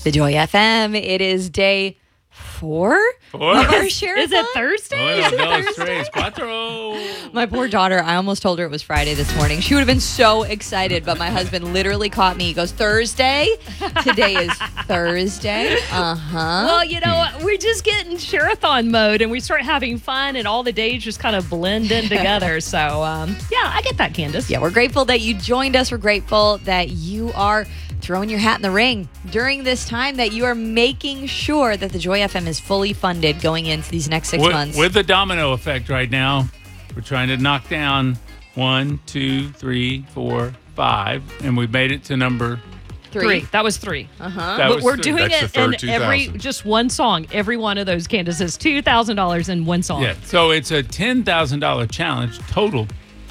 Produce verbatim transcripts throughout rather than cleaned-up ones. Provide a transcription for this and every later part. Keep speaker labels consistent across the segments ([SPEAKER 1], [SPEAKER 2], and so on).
[SPEAKER 1] The Joy F M. It is day four,
[SPEAKER 2] four?
[SPEAKER 1] of our share.
[SPEAKER 3] Is it Thursday?
[SPEAKER 2] Bueno,
[SPEAKER 3] Is it
[SPEAKER 2] dos,
[SPEAKER 3] Thursday?
[SPEAKER 2] tres, cuatro.
[SPEAKER 1] My poor daughter, I almost told her it was Friday this morning. She would have been so excited, but my husband literally caught me. He goes, Thursday? Today is Thursday. Uh-huh.
[SPEAKER 3] Well, you know, we just get in share-a-thon mode and we start having fun and all the days just kind of blend in together. So, um, yeah, I get that, Candace.
[SPEAKER 1] Yeah, we're grateful that you joined us. We're grateful that you are throwing your hat in the ring during this time, that you are making sure that the Joy F M is fully funded going into these next six
[SPEAKER 2] with,
[SPEAKER 1] months.
[SPEAKER 2] With the domino effect right now, we're trying to knock down one, two, three, four, five, and we've made it to number
[SPEAKER 3] Three. That was three.
[SPEAKER 1] Uh-huh.
[SPEAKER 2] That
[SPEAKER 3] But
[SPEAKER 2] was
[SPEAKER 3] we're
[SPEAKER 2] three.
[SPEAKER 3] doing
[SPEAKER 4] That's the
[SPEAKER 3] it
[SPEAKER 4] third
[SPEAKER 3] in every,
[SPEAKER 4] two thousand.
[SPEAKER 3] just one song. Every one of those, Candace, is two thousand dollars in one song.
[SPEAKER 2] Yeah, so it's a ten thousand dollars challenge total,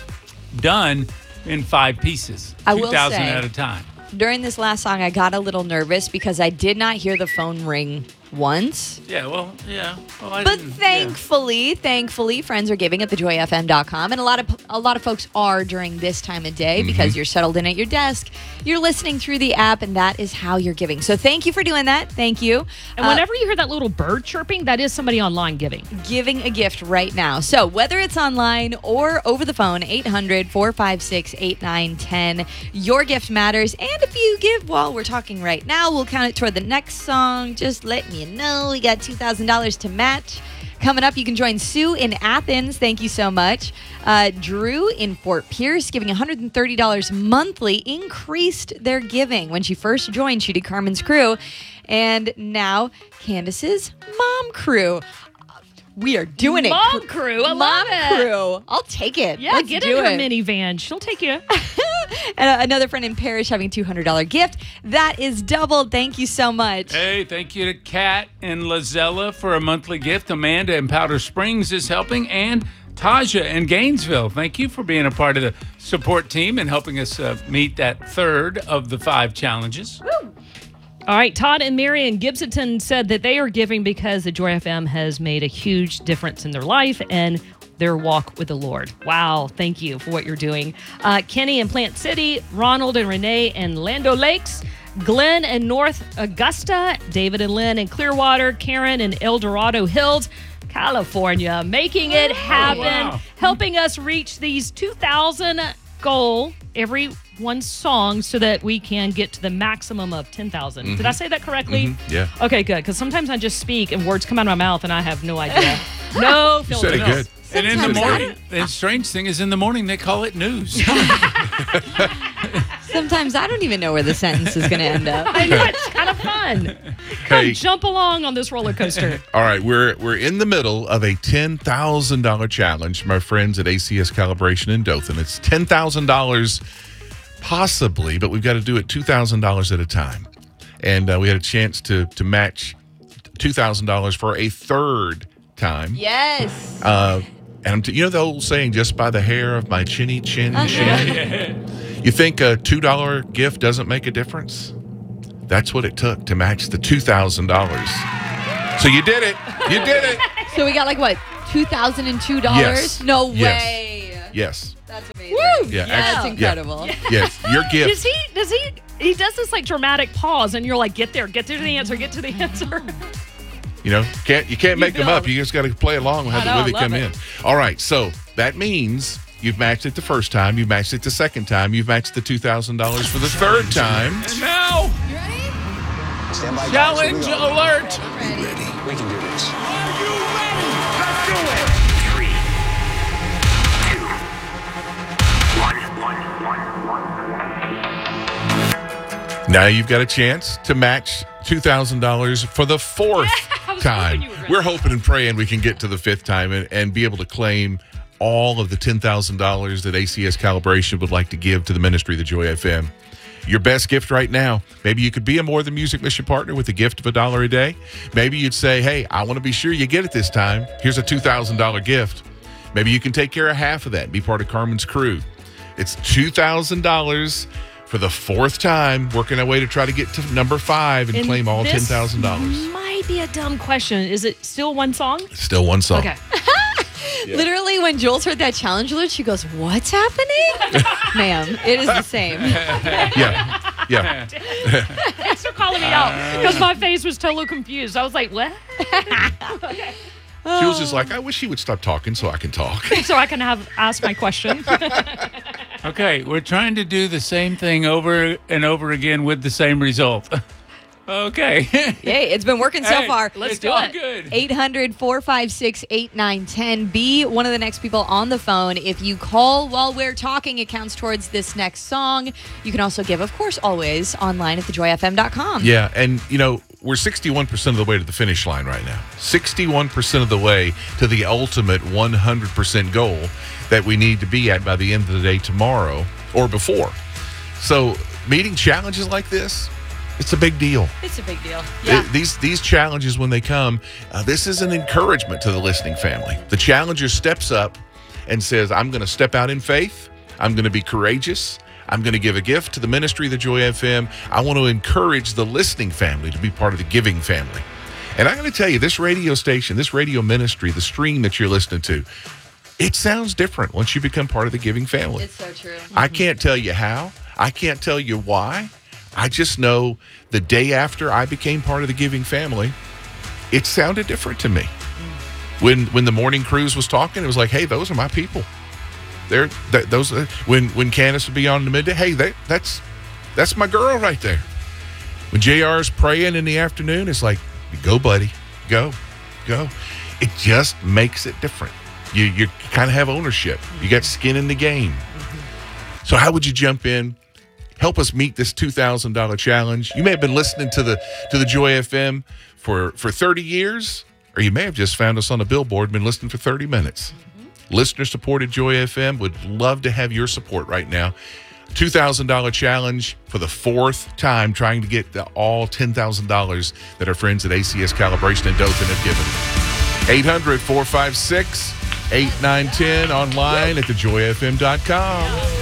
[SPEAKER 2] done in five pieces.
[SPEAKER 1] I will
[SPEAKER 2] two thousand
[SPEAKER 1] say-
[SPEAKER 2] at a time.
[SPEAKER 1] During this last song, I got a little nervous because I did not hear the phone ring once.
[SPEAKER 2] Yeah, well, yeah. Well, I
[SPEAKER 1] But
[SPEAKER 2] didn't-
[SPEAKER 1] thankfully, thankfully, friends are giving at the joy f m dot com, and a lot of a lot of folks are during this time of day because you're settled in at your desk, you're listening through the app, and that is how you're giving. So thank you for doing that. Thank you.
[SPEAKER 3] And
[SPEAKER 1] Uh,
[SPEAKER 3] whenever you hear that little bird chirping, that is somebody online giving.
[SPEAKER 1] giving a gift right now. So whether it's online or over the phone, eight hundred, four five six, eight nine one zero, your gift matters. And if you give while we're talking right now, we'll count it toward the next song. Just letting you know we got two thousand dollars to match. Coming up, you can join Sue in Athens. Thank you so much. Uh, Drew in Fort Pierce giving one hundred thirty dollars monthly, increased their giving. When she first joined, she did Carmen's crew. And now Candace's mom crew. We are doing it.
[SPEAKER 3] Mom crew. I
[SPEAKER 1] Mom
[SPEAKER 3] love it.
[SPEAKER 1] crew. I'll take it.
[SPEAKER 3] Yeah,
[SPEAKER 1] Let's
[SPEAKER 3] get
[SPEAKER 1] do
[SPEAKER 3] in her
[SPEAKER 1] it.
[SPEAKER 3] minivan. She'll take you.
[SPEAKER 1] And uh, another friend in Parrish having a two hundred dollars gift. That is doubled. Thank you so much.
[SPEAKER 2] Hey, thank you to Kat and Lazella for a monthly gift. Amanda in Powder Springs is helping, and Taja in Gainesville. Thank you for being a part of the support team and helping us uh, meet that third of the five challenges.
[SPEAKER 3] All right, Todd and Mary in Gibsonton said that they are giving because the Joy F M has made a huge difference in their life and their walk with the Lord. Wow, thank you for what you're doing. Uh, Kenny in Plant City, Ronald and Renee in Lando Lakes, Glenn in North Augusta, David and Lynn in Clearwater, Karen in El Dorado Hills, California, making it happen,
[SPEAKER 2] wow.
[SPEAKER 3] helping us reach these two thousand goal every one song so that we can get to the maximum of ten thousand.
[SPEAKER 4] Mm-hmm.
[SPEAKER 3] Did I say that correctly?
[SPEAKER 4] Mm-hmm. Yeah.
[SPEAKER 3] Okay, good. Because sometimes I just speak and words come out of my mouth and I have no idea. No
[SPEAKER 4] You
[SPEAKER 3] filter.
[SPEAKER 4] said it
[SPEAKER 3] no.
[SPEAKER 4] good.
[SPEAKER 2] And in the
[SPEAKER 1] Sometimes
[SPEAKER 2] morning, the strange thing is in the morning they call it news.
[SPEAKER 1] Sometimes I don't even know where the sentence is going to end up.
[SPEAKER 3] I know, it's kind of fun. Come
[SPEAKER 4] Hey.
[SPEAKER 3] jump along on this roller coaster.
[SPEAKER 4] All right, we're we're in the middle of a ten thousand dollars challenge, my friends at A C S Calibration in Dothan. It's ten thousand dollars possibly, but we've got to do it two thousand dollars at a time. And uh, we had a chance to to match two thousand dollars for a third time.
[SPEAKER 1] Yes.
[SPEAKER 4] Uh, and I'm t- you know the old saying, just by the hair of my chinny chin chin? You think a two dollars gift doesn't make a difference? That's what it took to match the two thousand dollars. So you did it. You did it.
[SPEAKER 1] So we got like what, two thousand two dollars?
[SPEAKER 4] Yes.
[SPEAKER 1] No
[SPEAKER 4] Yes.
[SPEAKER 1] way.
[SPEAKER 4] Yes.
[SPEAKER 1] That's amazing.
[SPEAKER 3] Woo!
[SPEAKER 4] Yeah,
[SPEAKER 1] That's
[SPEAKER 4] actually-
[SPEAKER 1] incredible.
[SPEAKER 4] Yes. Your gift.
[SPEAKER 3] Does he, does he, he does this like dramatic pause and you're like, get there, get to the answer, get to the answer.
[SPEAKER 4] You know, can't you can't make them
[SPEAKER 3] know.
[SPEAKER 4] up. You just got to play along with
[SPEAKER 3] I know,
[SPEAKER 4] how they
[SPEAKER 3] I love
[SPEAKER 4] come
[SPEAKER 3] it.
[SPEAKER 4] in. All right, so that means you've matched it the first time, you've matched it the second time, you've matched the two thousand dollars for the third time.
[SPEAKER 2] And now,
[SPEAKER 1] You ready?
[SPEAKER 5] Stand by, guys.
[SPEAKER 2] challenge
[SPEAKER 5] Here we go.
[SPEAKER 2] alert.
[SPEAKER 1] I'm ready.
[SPEAKER 5] We can do this.
[SPEAKER 6] Three, two, one, one, one, one.
[SPEAKER 4] Now you've got a chance to match two thousand dollars for the fourth
[SPEAKER 3] I was
[SPEAKER 4] time.
[SPEAKER 3] hoping you were ready.
[SPEAKER 4] We're hoping and praying we can get to the fifth time and, and be able to claim all of the ten thousand dollars that A C S Calibration would like to give to the ministry of the Joy F M. Your best gift right now, maybe you could be a More Than Music Mission partner with a gift of a dollar a day. Maybe you'd say, hey, I want to be sure you get it this time. Here's a two thousand dollars gift. Maybe you can take care of half of that and be part of Carmen's crew. It's two thousand dollars for the fourth time, working our way to try to get to number five and,
[SPEAKER 3] And
[SPEAKER 4] claim all ten
[SPEAKER 3] this
[SPEAKER 4] thousand dollars.
[SPEAKER 3] Might be a dumb question. Is it still one song?
[SPEAKER 4] Still one song.
[SPEAKER 3] Okay.
[SPEAKER 1] Literally, when Jules heard that challenge alert, she goes, "What's happening?" Ma'am, it is the same.
[SPEAKER 4] Yeah. Yeah. Yeah.
[SPEAKER 3] Thanks for calling me out because my face was totally confused. I was like, what? Okay.
[SPEAKER 4] She was just like, I wish he would stop talking so I can talk.
[SPEAKER 3] So I can have ask my question.
[SPEAKER 2] Okay, we're trying to do the same thing over and over again with the same result. Okay.
[SPEAKER 1] Yay, it's been working so
[SPEAKER 2] Hey,
[SPEAKER 1] far.
[SPEAKER 3] Let's
[SPEAKER 2] it's
[SPEAKER 3] do
[SPEAKER 2] all
[SPEAKER 3] it.
[SPEAKER 2] good.
[SPEAKER 1] eight hundred, four five six, eight nine one zero. Be one of the next people on the phone. If you call while we're talking, it counts towards this next song. You can also give, of course, always online at the joy f m dot com.
[SPEAKER 4] Yeah, and, you know, we're sixty-one percent of the way to the finish line right now. sixty-one percent of the way to the ultimate one hundred percent goal that we need to be at by the end of the day tomorrow or before. So meeting challenges like this, it's a big deal.
[SPEAKER 1] It's a big deal.
[SPEAKER 4] Th- These these challenges, when they come, uh, this is an encouragement to the listening family. The challenger steps up and says, I'm going to step out in faith. I'm going to be courageous. I'm going to give a gift to the ministry of the Joy F M. I want to encourage the listening family to be part of the giving family. And I'm going to tell you, this radio station, this radio ministry, the stream that you're listening to, it sounds different once you become part of the giving family.
[SPEAKER 1] It's so true.
[SPEAKER 4] I can't tell you how. I can't tell you why. I just know the day after I became part of the giving family, it sounded different to me. When when the morning cruise was talking, it was like, hey, those are my people. They're th- those. Uh, when when Candace would be on in the midday, hey, they, that's that's my girl right there. When J R is praying in the afternoon, it's like, go, buddy, go, go. It just makes it different. You you kind of have ownership. You got skin in the game. So how would you jump in? Help us meet this two thousand dollars challenge. You may have been listening to the to the Joy F M for, for thirty years, or you may have just found us on a billboard and been listening for thirty minutes. Mm-hmm. Listener-supported Joy F M would love to have your support right now. two thousand dollars challenge for the fourth time, trying to get the all ten thousand dollars that our friends at A C S Calibration and Dothan have given. eight hundred, four five six, eight nine one zero online at the joy f m dot com.